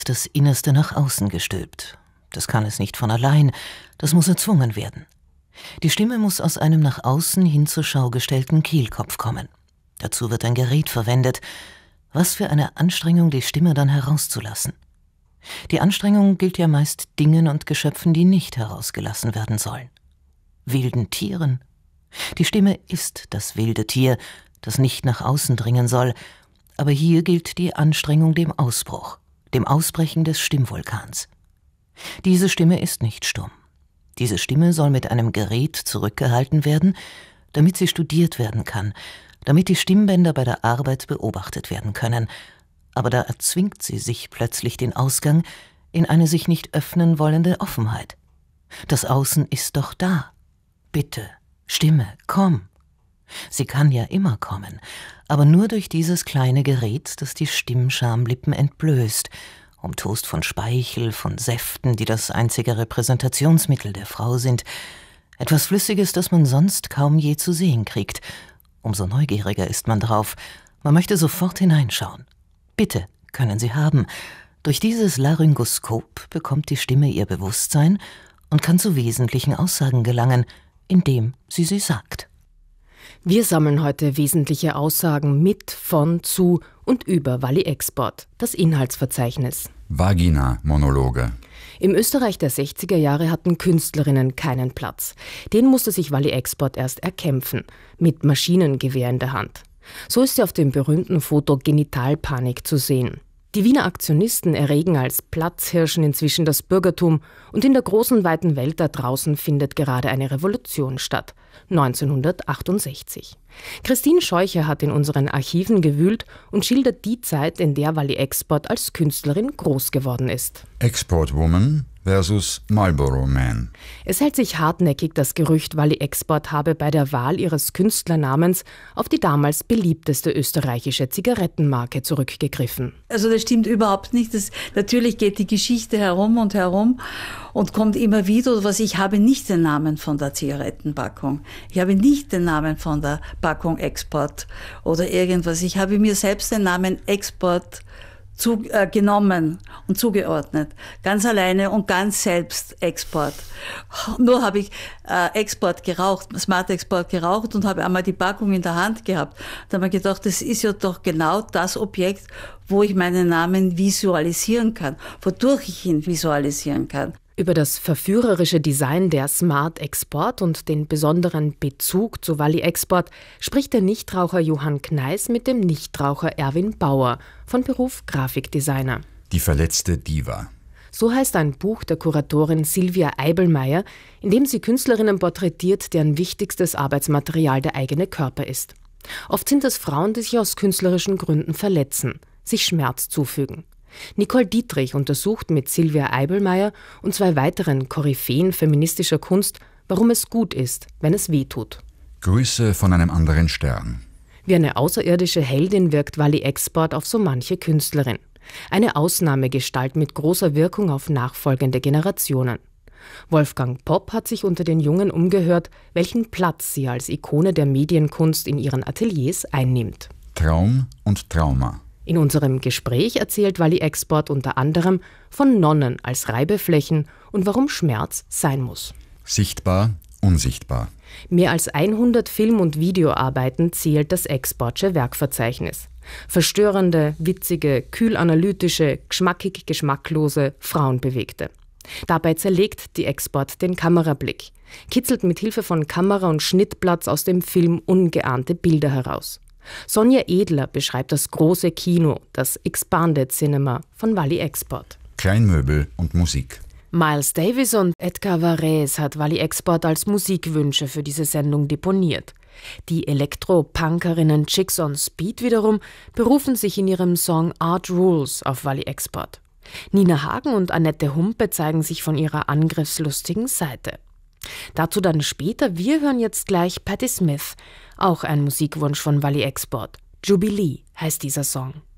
das Innerste nach außen gestülpt. Das kann es nicht von allein, das muss erzwungen werden. Die Stimme muss aus einem nach außen hin zur Schau gestellten Kehlkopf kommen. Dazu wird ein Gerät verwendet. Was für eine Anstrengung, die Stimme dann herauszulassen. Die Anstrengung gilt ja meist Dingen und Geschöpfen, die nicht herausgelassen werden sollen. Wilden Tieren. Die Stimme ist das wilde Tier, das nicht nach außen dringen soll, aber hier gilt die Anstrengung dem Ausbruch, dem Ausbrechen des Stimmvulkans. Diese Stimme ist nicht stumm. Diese Stimme soll mit einem Gerät zurückgehalten werden, damit sie studiert werden kann, damit die Stimmbänder bei der Arbeit beobachtet werden können. Aber da erzwingt sie sich plötzlich den Ausgang in eine sich nicht öffnen wollende Offenheit. Das Außen ist doch da. Bitte, Stimme, komm. Sie kann ja immer kommen, aber nur durch dieses kleine Gerät, das die Stimmschamlippen entblößt, umtost von Speichel, von Säften, die das einzige Repräsentationsmittel der Frau sind. Etwas Flüssiges, das man sonst kaum je zu sehen kriegt. Umso neugieriger ist man drauf. Man möchte sofort hineinschauen. Bitte, können Sie haben. Durch dieses Laryngoskop bekommt die Stimme ihr Bewusstsein und kann zu wesentlichen Aussagen gelangen, indem sie sagt. Wir sammeln heute wesentliche Aussagen mit, von, zu und über Wally Export, das Inhaltsverzeichnis. Vagina-Monologe. Im Österreich der 60er Jahre hatten Künstlerinnen keinen Platz. Den musste sich Wally Export erst erkämpfen, mit Maschinengewehr in der Hand. So ist sie auf dem berühmten Foto Genitalpanik zu sehen. Die Wiener Aktionisten erregen als Platzhirschen inzwischen das Bürgertum und in der großen, weiten Welt da draußen findet gerade eine Revolution statt. 1968. Christine Scheucher hat in unseren Archiven gewühlt und schildert die Zeit, in der Wally Export als Künstlerin groß geworden ist. Export Woman versus Marlboro Man. Es hält sich hartnäckig das Gerücht, Wally Export habe bei der Wahl ihres Künstlernamens auf die damals beliebteste österreichische Zigarettenmarke zurückgegriffen. Also das stimmt überhaupt nicht. Natürlich geht die Geschichte herum und kommt immer wieder. Ich habe nicht den Namen von der Zigarettenpackung. Ich habe nicht den Namen von der Packung Export oder irgendwas. Ich habe mir selbst den Namen Export genommen und zugeordnet. Ganz alleine und ganz selbst Export. Nur habe ich Export geraucht, Smart Export geraucht und habe einmal die Packung in der Hand gehabt. Da habe ich gedacht, das ist ja doch genau das Objekt, wo ich meinen Namen visualisieren kann, wodurch ich ihn visualisieren kann. Über das verführerische Design der Smart Export und den besonderen Bezug zu Wally Export spricht der Nichtraucher Johann Kneis mit dem Nichtraucher Erwin Bauer, von Beruf Grafikdesigner. Die verletzte Diva. So heißt ein Buch der Kuratorin Silvia Eibelmeier, in dem sie Künstlerinnen porträtiert, deren wichtigstes Arbeitsmaterial der eigene Körper ist. Oft sind es Frauen, die sich aus künstlerischen Gründen verletzen, sich Schmerz zufügen. Nicole Dietrich untersucht mit Silvia Eibelmeier und zwei weiteren Koryphäen feministischer Kunst, warum es gut ist, wenn es weh tut. Grüße von einem anderen Stern. Wie eine außerirdische Heldin wirkt Wally Export auf so manche Künstlerin. Eine Ausnahmegestalt mit großer Wirkung auf nachfolgende Generationen. Wolfgang Popp hat sich unter den Jungen umgehört, welchen Platz sie als Ikone der Medienkunst in ihren Ateliers einnimmt. Traum und Trauma. In unserem Gespräch erzählt Wally Export unter anderem von Nonnen als Reibeflächen und warum Schmerz sein muss. Sichtbar, unsichtbar. Mehr als 100 Film- und Videoarbeiten zählt das Exportsche Werkverzeichnis. Verstörende, witzige, kühl-analytische, geschmackig-geschmacklose, frauenbewegte. Dabei zerlegt die Export den Kamerablick, kitzelt mit Hilfe von Kamera und Schnittplatz aus dem Film ungeahnte Bilder heraus. Sonja Edler beschreibt das große Kino, das Expanded Cinema von Wally Export. Kleinmöbel und Musik. Miles Davis und Edgar Varese hat Wally Export als Musikwünsche für diese Sendung deponiert. Die Elektro-Punkerinnen Chicks on Speed wiederum berufen sich in ihrem Song Art Rules auf Wally Export. Nina Hagen und Annette Humpe zeigen sich von ihrer angriffslustigen Seite. Dazu dann später, wir hören jetzt gleich Patti Smith, auch ein Musikwunsch von Wally Export. Jubilee heißt dieser Song.